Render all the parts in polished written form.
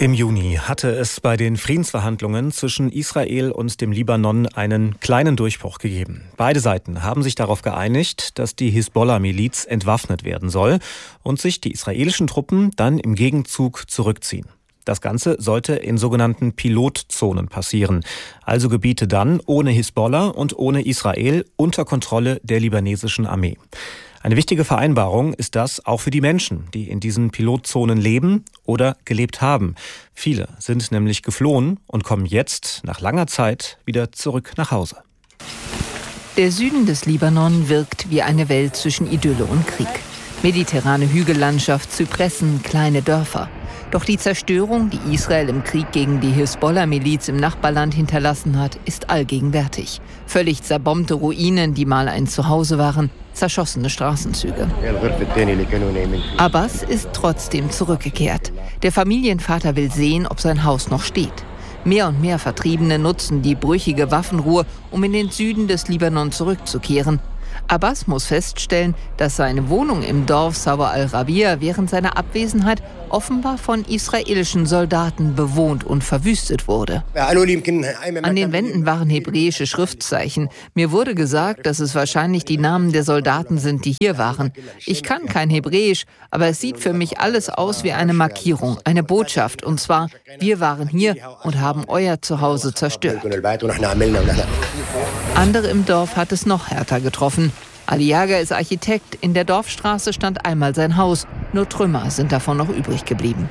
Im Juni hatte es bei den Friedensverhandlungen zwischen Israel und dem Libanon einen kleinen Durchbruch gegeben. Beide Seiten haben sich darauf geeinigt, dass die Hisbollah-Miliz entwaffnet werden soll und sich die israelischen Truppen dann im Gegenzug zurückziehen. Das Ganze sollte in sogenannten Pilotzonen passieren, also Gebiete dann ohne Hisbollah und ohne Israel unter Kontrolle der libanesischen Armee. Eine wichtige Vereinbarung ist das auch für die Menschen, die in diesen Pilotzonen leben oder gelebt haben. Viele sind nämlich geflohen und kommen jetzt nach langer Zeit wieder zurück nach Hause. Der Süden des Libanon wirkt wie eine Welt zwischen Idylle und Krieg. Mediterrane Hügellandschaft, Zypressen, kleine Dörfer. Doch die Zerstörung, die Israel im Krieg gegen die Hisbollah-Miliz im Nachbarland hinterlassen hat, ist allgegenwärtig. Völlig zerbombte Ruinen, die mal ein Zuhause waren, zerschossene Straßenzüge. Abbas ist trotzdem zurückgekehrt. Der Familienvater will sehen, ob sein Haus noch steht. Mehr und mehr Vertriebene nutzen die brüchige Waffenruhe, um in den Süden des Libanon zurückzukehren. Abbas muss feststellen, dass seine Wohnung im Dorf Sawa al-Rabia während seiner Abwesenheit offenbar von israelischen Soldaten bewohnt und verwüstet wurde. An den Wänden waren hebräische Schriftzeichen. Mir wurde gesagt, dass es wahrscheinlich die Namen der Soldaten sind, die hier waren. Ich kann kein Hebräisch, aber es sieht für mich alles aus wie eine Markierung, eine Botschaft. Und zwar, wir waren hier und haben euer Zuhause zerstört. Andere im Dorf hat es noch härter getroffen. Ali Jager ist Architekt. In der Dorfstraße stand einmal sein Haus. Nur Trümmer sind davon noch übrig geblieben.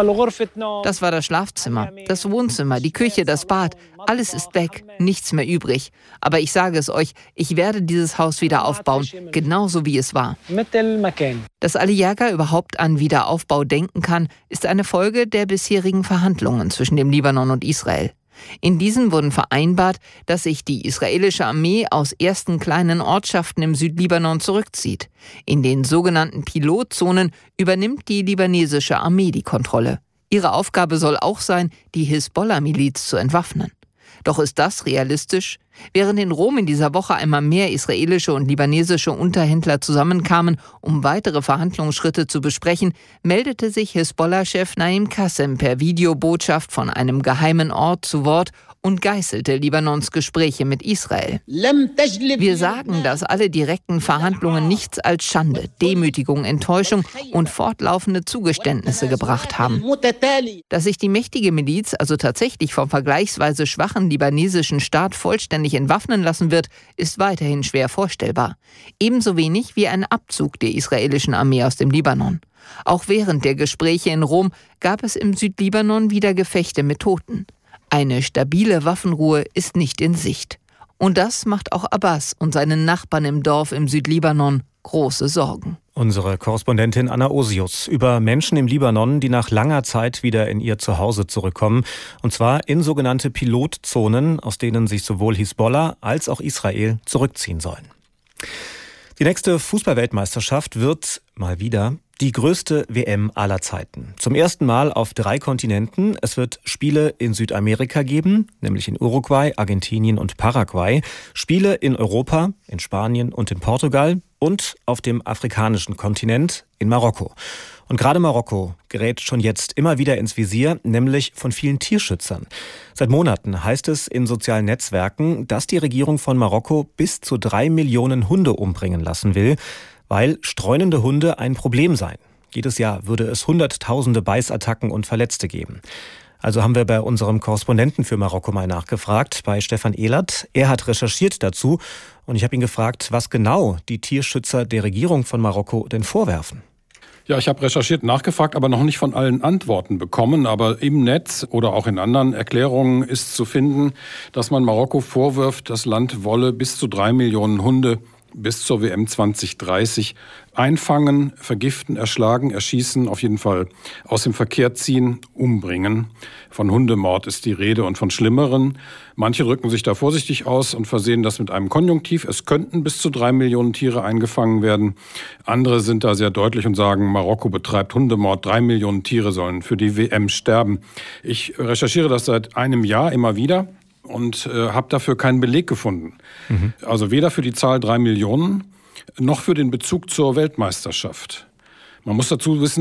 Das war das Schlafzimmer, das Wohnzimmer, die Küche, das Bad. Alles ist weg, nichts mehr übrig. Aber ich sage es euch, ich werde dieses Haus wieder aufbauen, genauso wie es war. Dass Ali Jager überhaupt an Wiederaufbau denken kann, ist eine Folge der bisherigen Verhandlungen zwischen dem Libanon und Israel. In diesen wurden vereinbart, dass sich die israelische Armee aus ersten kleinen Ortschaften im Südlibanon zurückzieht. In den sogenannten Pilotzonen übernimmt die libanesische Armee die Kontrolle. Ihre Aufgabe soll auch sein, die Hisbollah-Miliz zu entwaffnen. Doch ist das realistisch? Während in Rom in dieser Woche einmal mehr israelische und libanesische Unterhändler zusammenkamen, um weitere Verhandlungsschritte zu besprechen, meldete sich Hisbollah-Chef Naim Qassem per Videobotschaft von einem geheimen Ort zu Wort und geißelte Libanons Gespräche mit Israel. Wir sagen, dass alle direkten Verhandlungen nichts als Schande, Demütigung, Enttäuschung und fortlaufende Zugeständnisse gebracht haben. Dass sich die mächtige Miliz also tatsächlich vom vergleichsweise schwachen libanesischen Staat vollständig entwaffnen lassen wird, ist weiterhin schwer vorstellbar. Ebenso wenig wie ein Abzug der israelischen Armee aus dem Libanon. Auch während der Gespräche in Rom gab es im Südlibanon wieder Gefechte mit Toten. Eine stabile Waffenruhe ist nicht in Sicht. Und das macht auch Abbas und seinen Nachbarn im Dorf im Südlibanon große Sorgen. Unsere Korrespondentin Anna Osius über Menschen im Libanon, die nach langer Zeit wieder in ihr Zuhause zurückkommen. Und zwar in sogenannte Pilotzonen, aus denen sich sowohl Hisbollah als auch Israel zurückziehen sollen. Die nächste Fußball-Weltmeisterschaft wird mal wieder die größte WM aller Zeiten. Zum ersten Mal auf 3 Kontinenten. Es wird Spiele in Südamerika geben, nämlich in Uruguay, Argentinien und Paraguay. Spiele in Europa, in Spanien und in Portugal und auf dem afrikanischen Kontinent in Marokko. Und gerade Marokko gerät schon jetzt immer wieder ins Visier, nämlich von vielen Tierschützern. Seit Monaten heißt es in sozialen Netzwerken, dass die Regierung von Marokko bis zu 3 Millionen Hunde umbringen lassen will, weil streunende Hunde ein Problem seien. Jedes Jahr würde es Hunderttausende Beißattacken und Verletzte geben. Also haben wir bei unserem Korrespondenten für Marokko mal nachgefragt, bei Stefan Ehlert. Er hat recherchiert dazu und ich habe ihn gefragt, was genau die Tierschützer der Regierung von Marokko denn vorwerfen. Ja, ich habe recherchiert, nachgefragt, aber noch nicht von allen Antworten bekommen. Aber im Netz oder auch in anderen Erklärungen ist zu finden, dass man Marokko vorwirft, das Land wolle bis zu 3 Millionen Hunde bis zur WM 2030 einfangen, vergiften, erschlagen, erschießen, auf jeden Fall aus dem Verkehr ziehen, umbringen. Von Hundemord ist die Rede und von Schlimmeren. Manche rücken sich da vorsichtig aus und versehen das mit einem Konjunktiv. Es könnten bis zu 3 Millionen Tiere eingefangen werden. Andere sind da sehr deutlich und sagen, Marokko betreibt Hundemord. 3 Millionen Tiere sollen für die WM sterben. Ich recherchiere das seit einem Jahr immer wieder und habe dafür keinen Beleg gefunden. Also weder für die Zahl 3 Millionen noch für den Bezug zur Weltmeisterschaft. Man muss dazu wissen, es gibt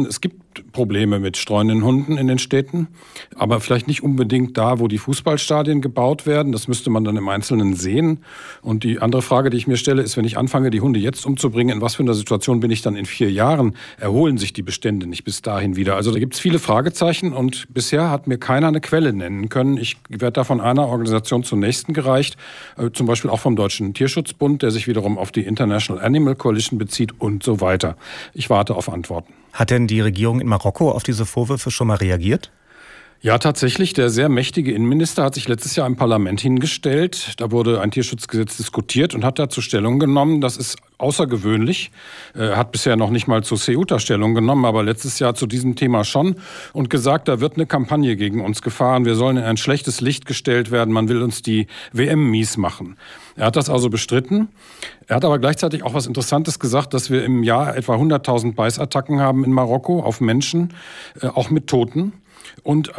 gibt Probleme mit streunenden Hunden in den Städten, aber vielleicht nicht unbedingt da, wo die Fußballstadien gebaut werden. Das müsste man dann im Einzelnen sehen. Und die andere Frage, die ich mir stelle, ist, wenn ich anfange, die Hunde jetzt umzubringen, in was für einer Situation bin ich dann in 4 Jahren? Erholen sich die Bestände nicht bis dahin wieder? Also da gibt es viele Fragezeichen und bisher hat mir keiner eine Quelle nennen können. Ich werde da von einer Organisation zur nächsten gereicht, zum Beispiel auch vom Deutschen Tierschutzbund, der sich wiederum auf die International Animal Coalition bezieht und so weiter. Ich warte auf Antworten. Hat denn die Regierung in Marokko auf diese Vorwürfe schon mal reagiert? Ja, tatsächlich. Der sehr mächtige Innenminister hat sich letztes Jahr im Parlament hingestellt. Da wurde ein Tierschutzgesetz diskutiert und hat dazu Stellung genommen. Das ist außergewöhnlich. Er hat bisher noch nicht mal zu Ceuta Stellung genommen, aber letztes Jahr zu diesem Thema schon und gesagt, da wird eine Kampagne gegen uns gefahren. Wir sollen in ein schlechtes Licht gestellt werden. Man will uns die WM mies machen. Er hat das also bestritten. Er hat aber gleichzeitig auch was Interessantes gesagt, dass wir im Jahr etwa 100.000 Beißattacken haben in Marokko auf Menschen, auch mit Toten. Und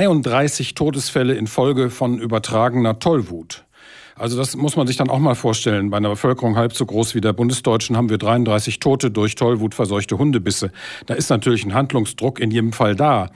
33 Todesfälle infolge von übertragener Tollwut. Also das muss man sich dann auch mal vorstellen. Bei einer Bevölkerung halb so groß wie der bundesdeutschen haben wir 33 Tote durch Tollwut verseuchte Hundebisse. Da ist natürlich ein Handlungsdruck in jedem Fall da.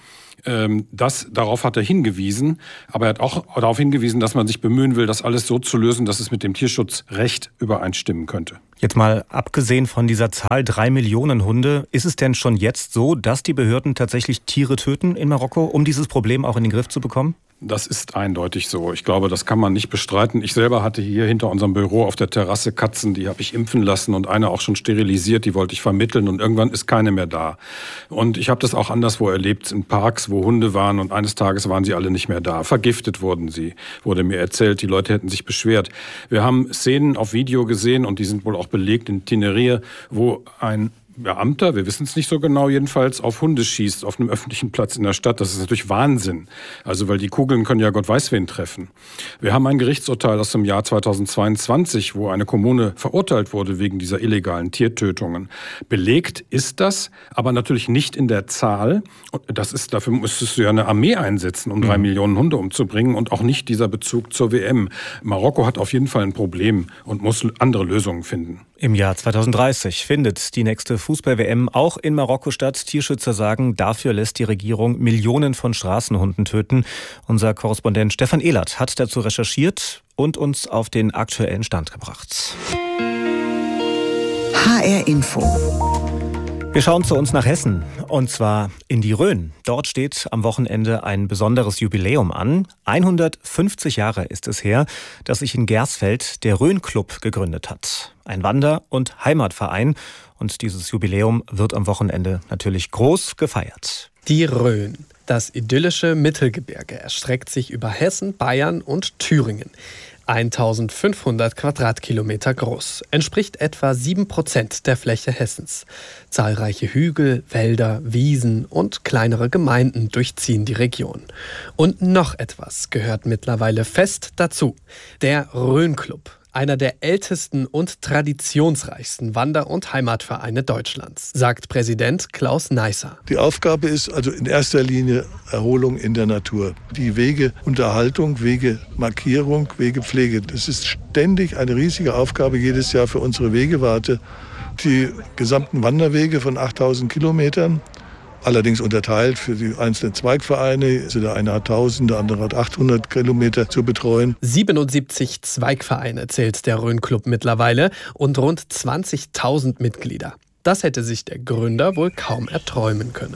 Darauf hat er hingewiesen, aber er hat auch darauf hingewiesen, dass man sich bemühen will, das alles so zu lösen, dass es mit dem Tierschutzrecht übereinstimmen könnte. Jetzt mal abgesehen von dieser Zahl 3 Millionen Hunde, ist es denn schon jetzt so, dass die Behörden tatsächlich Tiere töten in Marokko, um dieses Problem auch in den Griff zu bekommen? Das ist eindeutig so. Ich glaube, das kann man nicht bestreiten. Ich selber hatte hier hinter unserem Büro auf der Terrasse Katzen, die habe ich impfen lassen und eine auch schon sterilisiert, die wollte ich vermitteln und irgendwann ist keine mehr da. Und ich habe das auch anderswo erlebt, in Parks, wo Hunde waren und eines Tages waren sie alle nicht mehr da. Vergiftet wurden sie, wurde mir erzählt, die Leute hätten sich beschwert. Wir haben Szenen auf Video gesehen und die sind wohl auch belegt in Tinerife, wo ein Beamter, wir wissen es nicht so genau jedenfalls, auf Hunde schießt, auf einem öffentlichen Platz in der Stadt. Das ist natürlich Wahnsinn. Also, weil die Kugeln können ja Gott weiß wen treffen. Wir haben ein Gerichtsurteil aus dem Jahr 2022, wo eine Kommune verurteilt wurde wegen dieser illegalen Tiertötungen. Belegt ist das, aber natürlich nicht in der Zahl. Und dafür müsstest du ja eine Armee einsetzen, um 3 Millionen Hunde umzubringen und auch nicht dieser Bezug zur WM. Marokko hat auf jeden Fall ein Problem und muss andere Lösungen finden. Im Jahr 2030 findet die nächste Fußball-WM auch in Marokko statt. Tierschützer sagen, dafür lässt die Regierung Millionen von Straßenhunden töten. Unser Korrespondent Stefan Ehlert hat dazu recherchiert und uns auf den aktuellen Stand gebracht. HR Info. Wir schauen zu uns nach Hessen, und zwar in die Rhön. Dort steht am Wochenende ein besonderes Jubiläum an. 150 Jahre ist es her, dass sich in Gersfeld der Rhön-Club gegründet hat. Ein Wander- und Heimatverein. Und dieses Jubiläum wird am Wochenende natürlich groß gefeiert. Die Rhön. Das idyllische Mittelgebirge erstreckt sich über Hessen, Bayern und Thüringen. 1500 Quadratkilometer groß, entspricht etwa 7% der Fläche Hessens. Zahlreiche Hügel, Wälder, Wiesen und kleinere Gemeinden durchziehen die Region. Und noch etwas gehört mittlerweile fest dazu: der Rhön-Club. Einer der ältesten und traditionsreichsten Wander- und Heimatvereine Deutschlands, sagt Präsident Klaus Neisser. Die Aufgabe ist also in erster Linie Erholung in der Natur. Die Wegeunterhaltung, Wegemarkierung, Wegepflege, das ist ständig eine riesige Aufgabe jedes Jahr für unsere Wegewarte. Die gesamten Wanderwege von 8000 Kilometern, allerdings unterteilt für die einzelnen Zweigvereine. Also der eine hat 1000, der andere hat 800 Kilometer zu betreuen. 77 Zweigvereine zählt der Rhön-Club mittlerweile und rund 20.000 Mitglieder. Das hätte sich der Gründer wohl kaum erträumen können.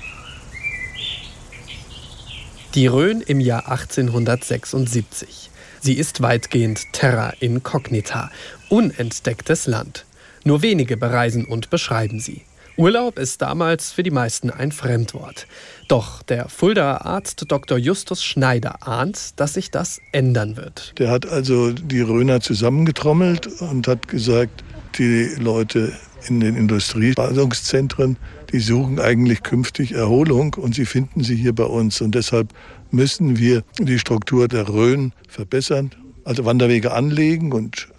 Die Rhön im Jahr 1876. Sie ist weitgehend terra incognita, unentdecktes Land. Nur wenige bereisen und beschreiben sie. Urlaub ist damals für die meisten ein Fremdwort. Doch der Fuldaer Arzt Dr. Justus Schneider ahnt, dass sich das ändern wird. Der hat also die Rhöner zusammengetrommelt und hat gesagt, die Leute in den Industrieballungszentren, die suchen eigentlich künftig Erholung und sie finden sie hier bei uns. Und deshalb müssen wir die Struktur der Rhön verbessern, also Wanderwege anlegen und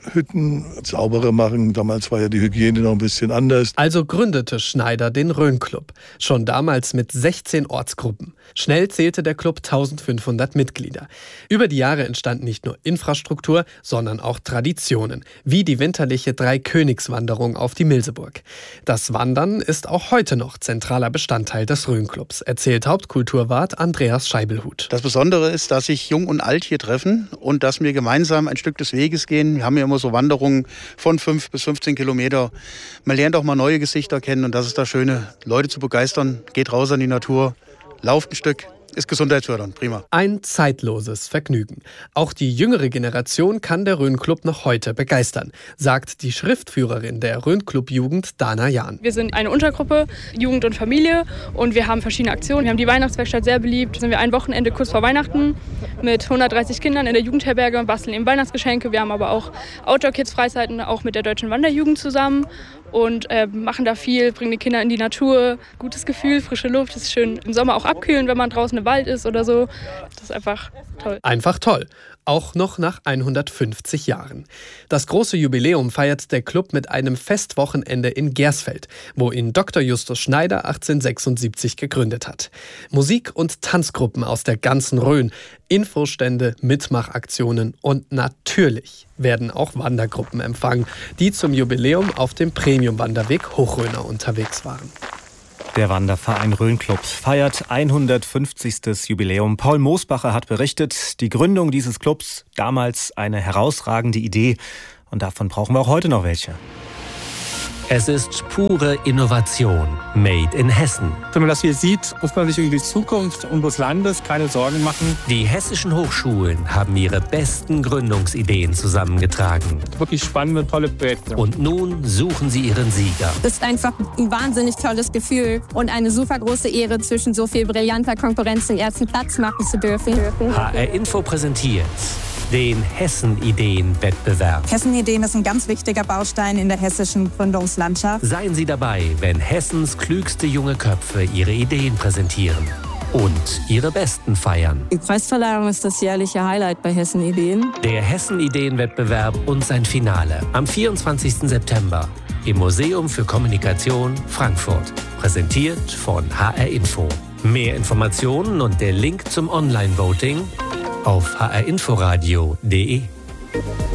Hütten sauberer machen. Damals war ja die Hygiene noch ein bisschen anders. Also gründete Schneider den Rhön-Club, schon damals mit 16 Ortsgruppen. Schnell zählte der Club 1500 Mitglieder. Über die Jahre entstand nicht nur Infrastruktur, sondern auch Traditionen, wie die winterliche Dreikönigswanderung auf die Milseburg. Das Wandern ist auch heute noch zentraler Bestandteil des Rhön-Clubs, erzählt Hauptkulturwart Andreas Scheibelhut. Das Besondere ist, dass sich Jung und Alt hier treffen und dass wir gemeinsam ein Stück des Weges gehen. Wir haben ja immer so Wanderungen von 5 bis 15 Kilometer. Man lernt auch mal neue Gesichter kennen und das ist das Schöne, Leute zu begeistern. Geht raus an die Natur, lauft ein Stück. Ist gesundheitsfördernd, prima. Ein zeitloses Vergnügen. Auch die jüngere Generation kann der Rhön-Club noch heute begeistern, sagt die Schriftführerin der Rhön-Club-Jugend, Dana Jahn. Wir sind eine Untergruppe, Jugend und Familie, und wir haben verschiedene Aktionen. Wir haben die Weihnachtswerkstatt sehr beliebt. Da sind wir ein Wochenende kurz vor Weihnachten mit 130 Kindern in der Jugendherberge und basteln eben Weihnachtsgeschenke. Wir haben aber auch Outdoor-Kids-Freizeiten, auch mit der Deutschen Wanderjugend zusammen. Und machen da viel, bringen die Kinder in die Natur. Gutes Gefühl, frische Luft, ist schön im Sommer auch abkühlen, wenn man draußen im Wald ist oder so. Das ist einfach toll. Einfach toll. Auch noch nach 150 Jahren. Das große Jubiläum feiert der Club mit einem Festwochenende in Gersfeld, wo ihn Dr. Justus Schneider 1876 gegründet hat. Musik- und Tanzgruppen aus der ganzen Rhön, Infostände, Mitmachaktionen und natürlich werden auch Wandergruppen empfangen, die zum Jubiläum auf dem Premium-Wanderweg Hochrhöner unterwegs waren. Der Wanderverein Rhön-Club feiert 150. Jubiläum. Paul Moosbacher hat berichtet, die Gründung dieses Clubs, damals eine herausragende Idee. Und davon brauchen wir auch heute noch welche. Es ist pure Innovation, made in Hessen. Wenn man das hier sieht, muss man sich über die Zukunft unseres Landes keine Sorgen machen. Die hessischen Hochschulen haben ihre besten Gründungsideen zusammengetragen. Wirklich spannende, tolle Projekte. Und nun suchen sie ihren Sieger. Das ist einfach ein wahnsinnig tolles Gefühl und eine super große Ehre, zwischen so viel brillanter Konkurrenz den ersten Platz machen zu dürfen. HR Info präsentiert den Hessen-Ideen-Wettbewerb. Hessen-Ideen ist ein ganz wichtiger Baustein in der hessischen Gründungslandschaft. Seien Sie dabei, wenn Hessens klügste junge Köpfe ihre Ideen präsentieren und ihre besten feiern. Die Preisverleihung ist das jährliche Highlight bei Hessen-Ideen. Der Hessen-Ideen-Wettbewerb und sein Finale am 24. September im Museum für Kommunikation Frankfurt. Präsentiert von HR Info. Mehr Informationen und der Link zum Online-Voting auf hrinforadio.de.